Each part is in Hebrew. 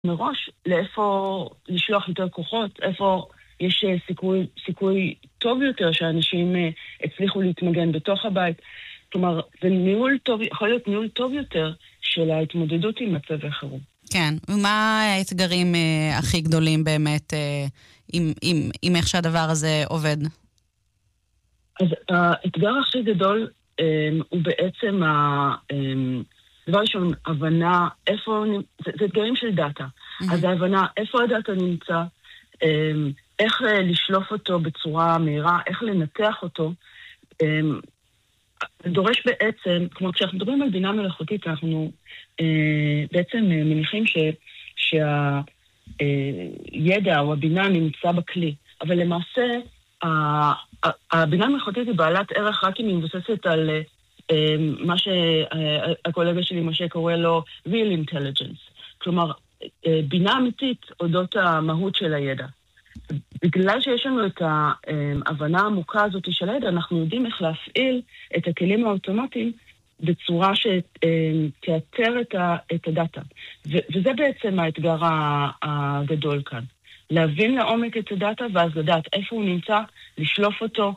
מראש לאיפה לשלוח יותר כוחות, איפה יש סיכוי טוב יותר שאנשים הצליחו להתמגן בתוך הבית. כלומר, זה ניהול טוב, יכול להיות ניהול טוב יותר של ההתמודדות עם מצבי חירום. כן, ומה האתגרים הכי גדולים באמת עם איך שהדבר הזה עובד? אז האתגר הכי גדול הוא בעצם דבר ראשון, הבנה איפה, זה אתגרים של דאטה. אז ההבנה איפה הדאטה נמצא, איך לשלוף אותו בצורה מהירה, איך לנתח אותו, דורש בעצם, כמו כשאנחנו מדברים על בינה מלאכותית, אנחנו בעצם מניחים שהידע או הבינה נמצא בכלי, אבל למעשה הבינה המלאכותית היא בעלת ערך רק אם היא מבוססת על מה שהקולגה שלי משה קורא לו real intelligence, כלומר בינה אמיתית אודות המהות של הידע. בגלל שיש לנו את ההבנה העמוקה הזאת של הידע, אנחנו יודעים איך להפעיל את הכלים האוטומטיים בצורה שתאתר את הדאטה. וזה בעצם האתגר הגדול כאן. להבין לעומק את הדאטה ואז לדעת איפה הוא נמצא, לשלוף אותו,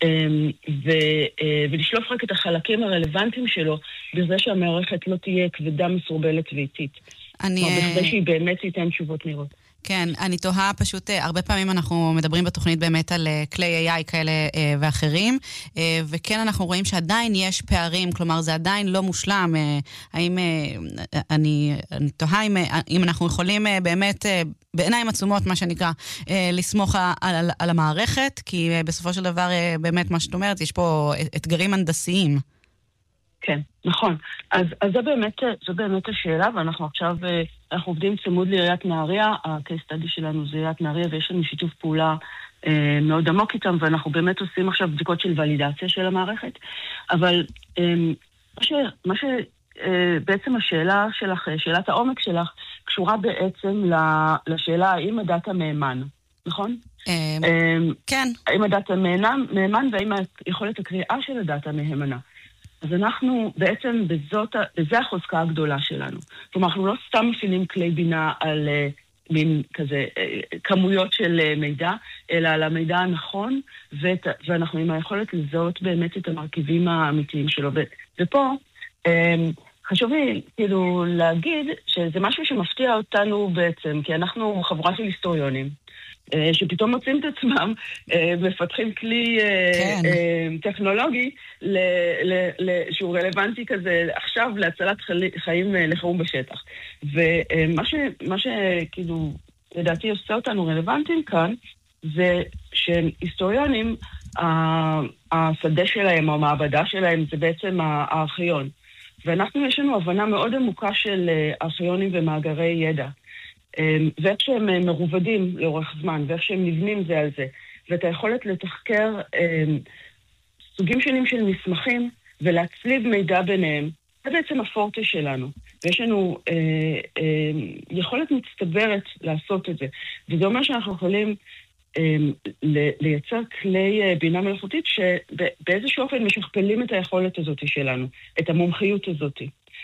ולשלוף רק את החלקים הרלוונטיים שלו, בזה שהמערכת לא תהיה כבדה, מסורבלת ואיטית. בכדי שהיא באמת תיתן תשובות מהירות. כן, אני תוהה פשוט, הרבה פעמים אנחנו מדברים בתוכנית באמת על כלי AI כאלה ואחרים, וכן אנחנו רואים שעדיין יש פערים, כלומר זה עדיין לא מושלם, האם, אני תוהה אם אנחנו יכולים באמת, בעיניים עצומות מה שנקרא, לסמוך על המערכת, כי בסופו של דבר באמת מה שאת אומרת, יש פה אתגרים הנדסיים. כן, נכון. אז זו באמת השאלה, ואנחנו עכשיו, אנחנו עובדים צמוד לעיריית נהריה, הקייס סטאדי שלנו זה עיריית נהריה, ויש לנו שיתוף פעולה מאוד עמוק איתם, ואנחנו באמת עושים עכשיו בדיקות של ולידציה של המערכת, אבל בעצם השאלה שלך, שאלת העומק שלך, קשורה בעצם לשאלה האם הדאטה מהימן, נכון? כן. האם הדאטה מהימן, והאם יכולת הקריאה של הדאטה מהימנה. אז אנחנו בעצם בזה החוזקה הגדולה שלנו. כלומר, אנחנו לא סתם מפעילים כלי בינה על מין כזה כמויות של מידע, אלא על המידע הנכון, ואנחנו עם היכולת לזהות באמת את המרכיבים האמיתיים שלו. ופה חשוב לי כאילו להגיד שזה משהו שמפתיע אותנו בעצם, כי אנחנו חבורה של היסטוריונים. שפתאום מוצאים את עצמם, מפתחים כלי טכנולוגי שהוא רלוונטי כזה עכשיו להצלת חיים לחירום בשטח. ומה שכאילו לדעתי עושה אותנו רלוונטיים כאן, זה שהיסטוריונים, השדה שלהם או המעבדה שלהם זה בעצם הארכיון. ואנחנו יש לנו הבנה מאוד עמוקה של ארכיונים ומאגרי ידע. ואיך שהם מרובדים לאורך זמן, ואיך שהם נבנים זה על זה. ואת היכולת לתחקר סוגים שונים של מסמכים, ולהצליב מידע ביניהם. זה בעצם הפורטה שלנו. ויש לנו יכולת מצטברת לעשות את זה. וזה אומר שאנחנו יכולים לייצר כלי בינה מלאכותית, שבאיזשהו אופן משכפלים את היכולת הזאת שלנו, את המומחיות הזאת.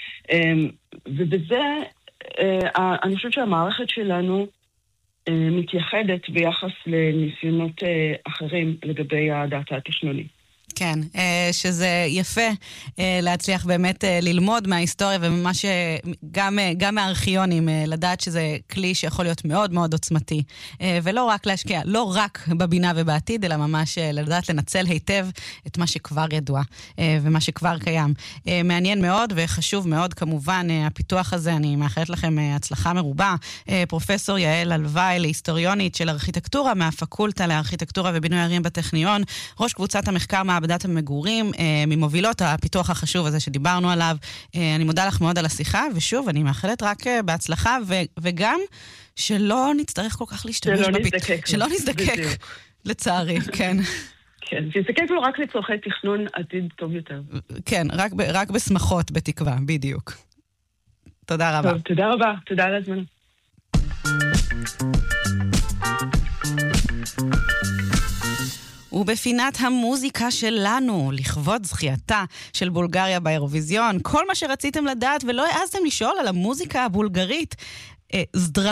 ובזה אני חושבת שהמערכת שלנו מתייחדת ביחס לניסיונות אחרים לגבי הדאטה התכנוני. כן, שזה יפה להצליח באמת ללמוד מההיסטוריה וממה גם מהארכיונים, לדעת שזה כלי שיכול להיות מאוד מאוד עוצמתי, ולא רק להשקיע, לא רק בבינה ובעתיד, אלא ממש לדעת לנצל היטב את מה שכבר ידוע ומה שכבר קיים. מעניין מאוד וחשוב מאוד כמובן הפיתוח הזה, אני מאחלת לכם הצלחה מרובה. פרופסור יעל אלוואי, להיסטוריונית של ארכיטקטורה מהפקולטה לארכיטקטורה ובינוי ערים בטכניון, ראש קבוצת המחקר מעבדת המגורים, ממובילות הפיתוח החשוב הזה שדיברנו עליו. אני מודה לך מאוד על השיחה, ושוב, אני מאחלת רק בהצלחה, וגם שלא נצטרך כל כך להשתמש בפיתוח. שלא נזדקק, לצערי, כן. כן, תזדקק לו רק לצורכי תכנון עתיד טוב יותר. כן, רק בשמחות, בתקווה, בדיוק. תודה רבה. טוב, תודה רבה, תודה על הזמן. ובפינת המוזיקה שלנו, לכבוד זכייתה של בולגריה באירוויזיון, כל מה שרציתם לדעת ולא העזתם לשאול על המוזיקה הבולגרית, סדרה